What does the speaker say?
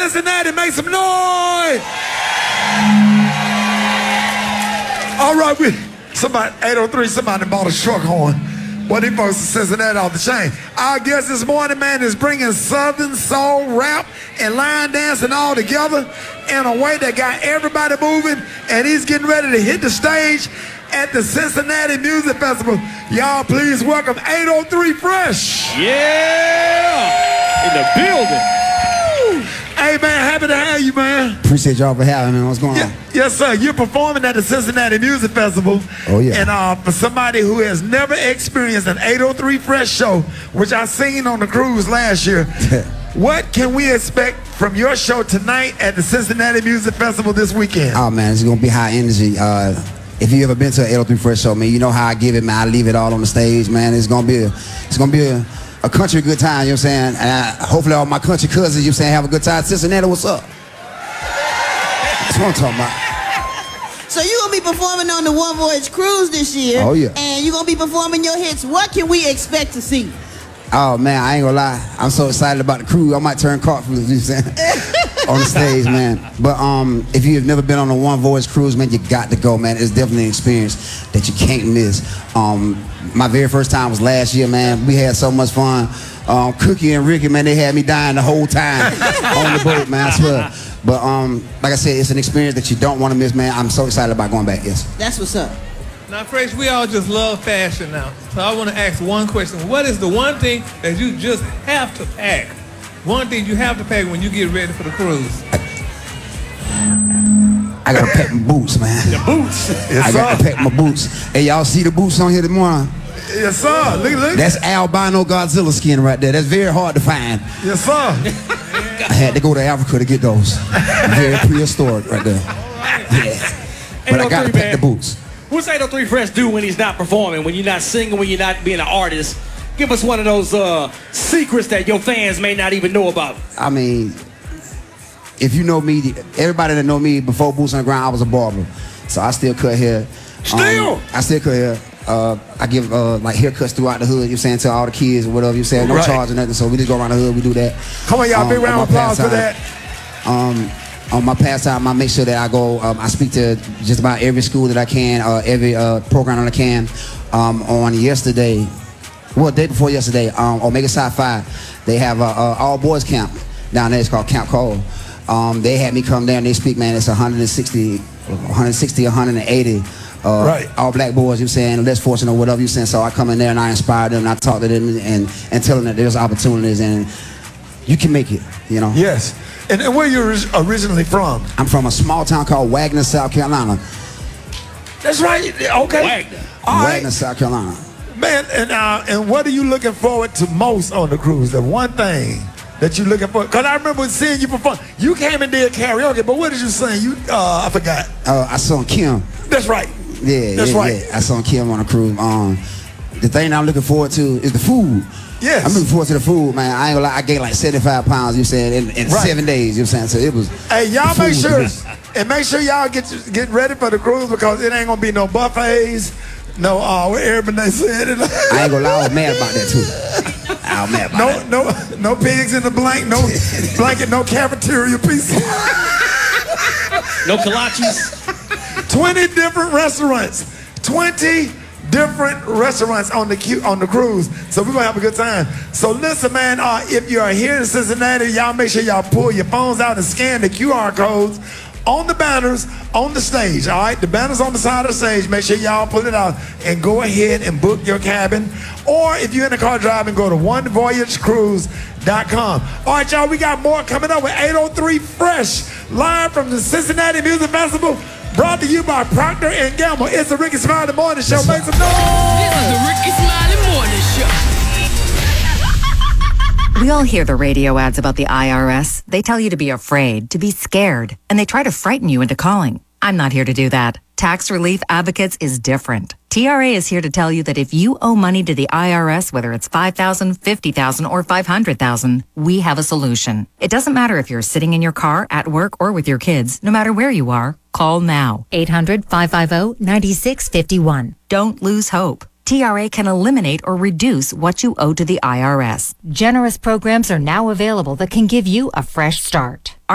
Cincinnati, make some noise. All right, somebody, 803, somebody bought a truck horn. Boy, these folks in Cincinnati off the chain. Our guest this morning, man, is bringing Southern soul, rap, and line dancing all together in a way that got everybody moving, and he's getting ready to hit the stage at the Cincinnati Music Festival. Y'all please welcome 803 Fresh. Yeah! In the building. Hey, man, happy to have you, man. Appreciate y'all for having me. What's going on? Yes, sir. You're performing at the Cincinnati Music Festival. Oh, yeah. And for somebody who has never experienced an 803 Fresh show, which I seen on the cruise last year, what can we expect from your show tonight at the Cincinnati Music Festival this weekend? Oh, man, it's going to be high energy. If you ever been to an 803 Fresh show, man, you know how I give it, man. I leave it all on the stage, man. It's going to be a country good time, you know what I'm saying? And hopefully all my country cousins, you know what I'm saying, have a good time. Cincinnati, what's up? That's what I'm talking about. So you're going to be performing on the One Voyage Cruise this year. Oh, yeah. And you're going to be performing your hits. What can we expect to see? Oh, man, I ain't going to lie. I'm so excited about the cruise. I might turn cartwheels, you know what I'm saying, on the stage, man. But if you've never been on a One Voyage Cruise, man, you got to go, man. It's definitely an experience that you can't miss. My very first time was last year, man. We had so much fun. Cookie and Ricky, man, they had me dying the whole time on the boat, man, I swear. But like I said, it's an experience that you don't want to miss, man. I'm so excited about going back, yes. That's what's up. Now, Fresh, we all just love fashion now. So I want to ask one question. What is the one thing that you just have to pack? One thing you have to pack when you get ready for the cruise? I gotta pack my boots, man. The boots. Yes, I gotta sir. pack my boots. Hey, y'all see the boots on here this morning? Yes, sir. Look. That's albino Godzilla skin right there. That's very hard to find. Yes, sir. I had to go to Africa to get those. Very prehistoric right there. Yeah. But I gotta 803, pack man. the boots. What's 803 Fresh do when he's not performing, when you're not singing, when you're not being an artist? Give us one of those secrets that your fans may not even know about. I mean, if you know me, everybody that know me before Boots on the Ground, I was a barber. So I still cut hair. Still? I still cut hair. I give like haircuts throughout the hood, you know what I'm saying, to all the kids or whatever, you saying, no Right. charge or nothing. So we just go around the hood, we do that. Come on, y'all. Big round of applause for that. On my pastime, I make sure that I go, I speak to just about every school that I can, every program that I can. On yesterday, day before yesterday, Omega Psi Phi, they have a all boys camp down there. It's called Camp Cole. They had me come down, they speak, man, it's 160, 180 Right. all black boys, you saying, less fortunate or whatever you saying. So I come in there and I inspire them and I talk to them and tell them that there's opportunities and you can make it, you know. Yes. And where you originally from? I'm from a small town called Wagner, South Carolina. That's right. Okay. Wagner. All right. Wagner, South Carolina. Man, and what are you looking forward to most on the cruise? The one thing that you're looking for? Because I remember seeing you perform. You came and did karaoke, but what did you sing? I forgot. I saw Kim. That's right. Yeah, That's yeah, right. yeah. I saw Kim on the cruise. The thing I'm looking forward to is the food. Yes. I'm looking forward to the food, man. I ain't gonna lie, I gained like 75 pounds, you saying, in Right. 7 days, you saying. So it was. Hey, y'all the food make was the sure best. and make sure y'all get ready for the cruise because it ain't gonna be no buffets, no what everybody they said. I ain't gonna lie, I was mad about that too. I was mad about that. No pigs in the blanket, no blanket, no cafeteria pizza. No kolaches. 20 different restaurants. 20 different restaurants on the cruise. So we're gonna have a good time. So listen, man, if you are here in Cincinnati, y'all make sure y'all pull your phones out and scan the QR codes on the banners on the stage. All right, the banners on the side of the stage. Make sure y'all pull it out and go ahead and book your cabin. Or if you're in the car driving, go to onevoyagecruise.com. All right, y'all, we got more coming up with 803 Fresh, live from the Cincinnati Music Festival. Brought to you by Procter & Gamble. It's the Ricky Smiley Morning Show. Make some noise. This is the Ricky Smiley Morning Show. We all hear the radio ads about the IRS. They tell you to be afraid, to be scared, and they try to frighten you into calling. I'm not here to do that. Tax Relief Advocates is different. TRA is here to tell you that if you owe money to the IRS, whether it's $5,000, $50,000, or $500,000, we have a solution. It doesn't matter if you're sitting in your car, at work, or with your kids. No matter where you are, call now. 800-550-9651. Don't lose hope. TRA can eliminate or reduce what you owe to the IRS. Generous programs are now available that can give you a fresh start.